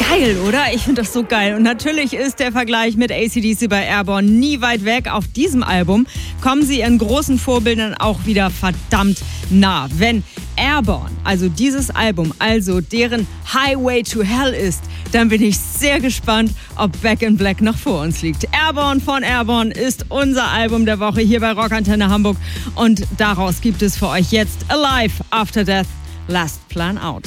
Geil, oder? Ich finde das so geil. Und natürlich ist der Vergleich mit AC/DC bei Airborne nie weit weg. Auf diesem Album kommen sie ihren großen Vorbildern auch wieder verdammt nah. Wenn Airborne, also dieses Album, also deren Highway to Hell ist, dann bin ich sehr gespannt, ob Back in Black noch vor uns liegt. Airborne von Airborne ist unser Album der Woche hier bei Rockantenne Hamburg. Und daraus gibt es für euch jetzt Alive After Death, Last Plan Out.